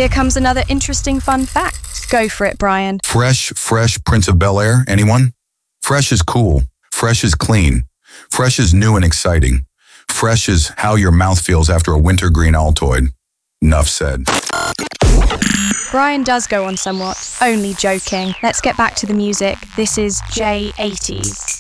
Here comes another interesting fun fact. Go for it, Brian. Fresh Prince of Bel-Air, anyone? Fresh is cool. Fresh is clean. Fresh is new and exciting. Fresh is how your mouth feels after a wintergreen Altoid. Nuff said. Brian does go on somewhat. Only joking. Let's get back to the music. This is J80s.